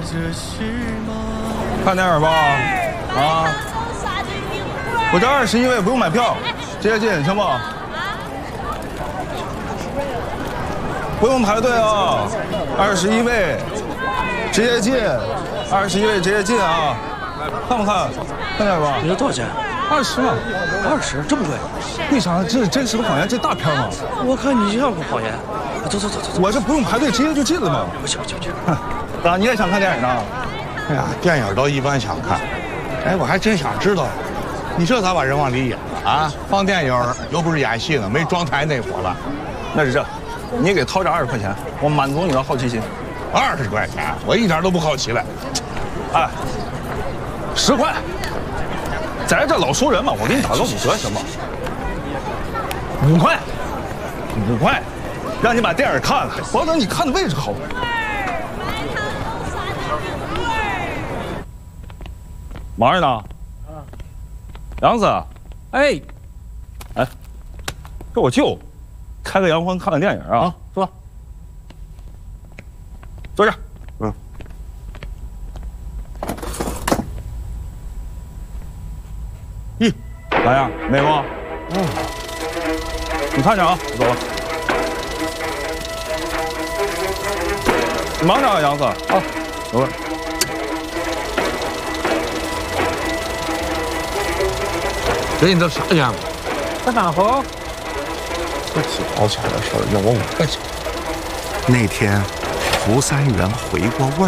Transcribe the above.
看电影吧，啊！我这21位不用买票，直接进，行不？不用排队啊，21位直接进，21位直接进啊！看不看？看电影吧。 你说多少钱 ？20嘛。 20，这么贵？ 为啥？这是真实的谎言，这大片嘛。 我看你像个谎言。走。 我这不用排队，直接就进了嘛。 不行。 咋？你也想看电影呢？ 哎呀，电影都一般想看。哎，我还真想知道，你这咋把人往里引了啊？放电影又不是演戏呢，没装台那伙了。 那是这，你给掏这20块钱，我满足你的好奇心。 20块钱，我一点都不好奇了。 哎，10块。咱这老熟人嘛，我给你打个5折行吗？5块，5块，让你把电影看了，保证你看的位置好。忙着呢。杨子， 哎， 这我舅，开个洋荤看看电影啊。 坐。 坐这。咦，咋样？美不？你看着啊，我走了。你忙着啊，杨子。啊，走了。 给你这啥钱？ 在哪喝？ 这几毛钱的事儿，要我5块钱。 那天，胡三元回过味儿